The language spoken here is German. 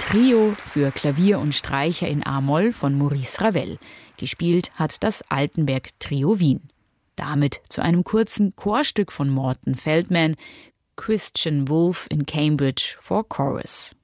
Trio für Klavier und Streicher in a-Moll von Maurice Ravel. Gespielt hat das Altenberg Trio Wien. Damit zu einem kurzen Chorstück von Morton Feldman, Christian Wolff in Cambridge for Chorus.